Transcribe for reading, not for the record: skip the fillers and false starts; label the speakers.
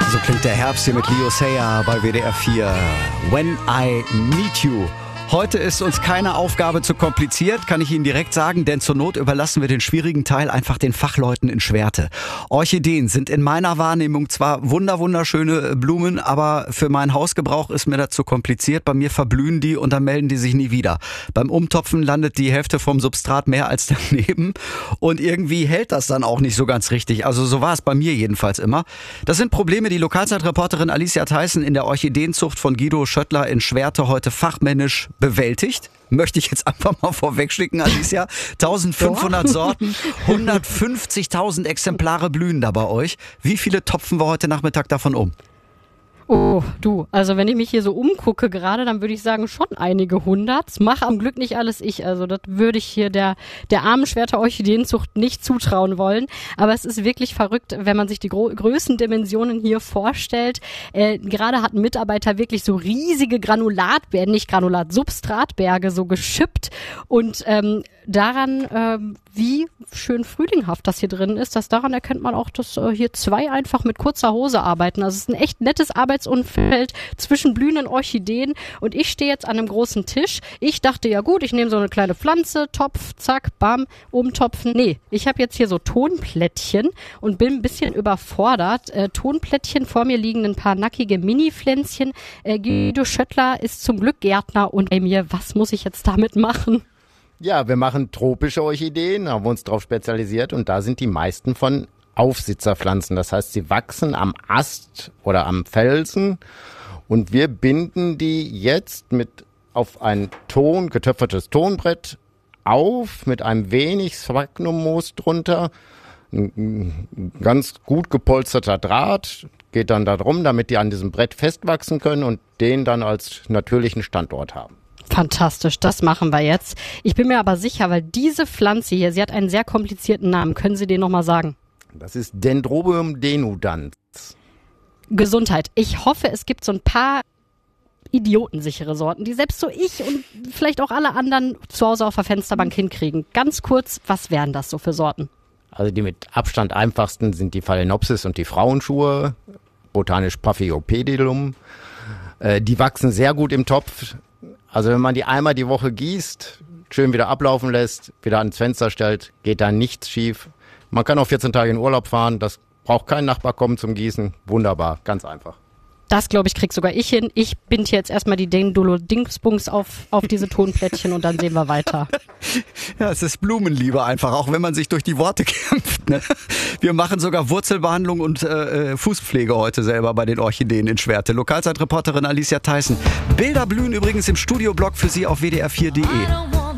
Speaker 1: So klingt der Herbst hier mit Leo Sayer bei WDR 4. When I Meet You. Heute ist uns keine Aufgabe zu kompliziert, kann ich Ihnen direkt sagen, denn zur Not überlassen wir den schwierigen Teil einfach den Fachleuten in Schwerte. Orchideen sind in meiner Wahrnehmung zwar wunderschöne Blumen, aber für meinen Hausgebrauch ist mir das zu kompliziert. Bei mir verblühen die und dann melden die sich nie wieder. Beim Umtopfen landet die Hälfte vom Substrat mehr als daneben und irgendwie hält das dann auch nicht so ganz richtig. Also so war es bei mir jedenfalls immer. Das sind Probleme, die Lokalzeitreporterin Alicia Theissen in der Orchideenzucht von Guido Schöttler in Schwerte heute fachmännisch bewältigt. Möchte ich jetzt einfach mal vorwegschicken, Alicia. 1500 Sorten, 150.000 Exemplare blühen da bei euch. Wie viele topfen wir heute Nachmittag davon um?
Speaker 2: Oh, du, also wenn ich mich hier so umgucke gerade, dann würde ich sagen schon einige hundert. Mach am Glück nicht alles ich, also das würde ich hier der armen Schwerter Orchideenzucht nicht zutrauen wollen. Aber es ist wirklich verrückt, wenn man sich die Größendimensionen hier vorstellt. Gerade hat ein Mitarbeiter wirklich so riesige Substratberge so geschippt und daran, wie schön frühlinghaft das hier drin ist, daran erkennt man auch, dass hier zwei einfach mit kurzer Hose arbeiten. Also es ist ein echt nettes Arbeitsumfeld zwischen blühenden Orchideen und ich stehe jetzt an einem großen Tisch. Ich dachte, ja gut, ich nehme so eine kleine Pflanze, Topf, zack, bam, umtopfen. Nee, ich habe jetzt hier so Tonplättchen und bin ein bisschen überfordert. Tonplättchen, vor mir liegen ein paar nackige Mini-Pflänzchen. Guido Schöttler ist zum Glück Gärtner und bei mir, was muss ich jetzt damit machen?
Speaker 3: Ja, wir machen tropische Orchideen, haben uns darauf spezialisiert und da sind die meisten von Aufsitzerpflanzen. Das heißt, sie wachsen am Ast oder am Felsen und wir binden die jetzt auf ein getöpfertes Tonbrett auf mit einem wenig Sphagnummoos drunter. Ein ganz gut gepolsterter Draht geht dann da drum, damit die an diesem Brett festwachsen können und den dann als natürlichen Standort haben.
Speaker 2: Fantastisch, das machen wir jetzt. Ich bin mir aber sicher, weil diese Pflanze hier, sie hat einen sehr komplizierten Namen. Können Sie den nochmal sagen?
Speaker 3: Das ist Dendrobium denudans.
Speaker 2: Gesundheit. Ich hoffe, es gibt so ein paar idiotensichere Sorten, die selbst so ich und vielleicht auch alle anderen zu Hause auf der Fensterbank hinkriegen. Ganz kurz, was wären das so für Sorten?
Speaker 3: Also die mit Abstand einfachsten sind die Phalaenopsis und die Frauenschuhe, botanisch Paphiopedilum. Die wachsen sehr gut im Topf. Also wenn man die einmal die Woche gießt, schön wieder ablaufen lässt, wieder ans Fenster stellt, geht da nichts schief. Man kann auch 14 Tage in Urlaub fahren, das braucht kein Nachbar kommen zum Gießen. Wunderbar, ganz einfach.
Speaker 2: Das, glaube ich, krieg sogar ich hin. Ich binde hier jetzt erstmal die Dendolo-Dingsbungs auf diese Tonplättchen und dann sehen wir weiter.
Speaker 1: Ja, es ist Blumenliebe einfach, auch wenn man sich durch die Worte kämpft. Ne? Wir machen sogar Wurzelbehandlung und Fußpflege heute selber bei den Orchideen in Schwerte. Lokalzeitreporterin Alicia Theissen. Bilder blühen übrigens im Studioblog für Sie auf wdr4.de.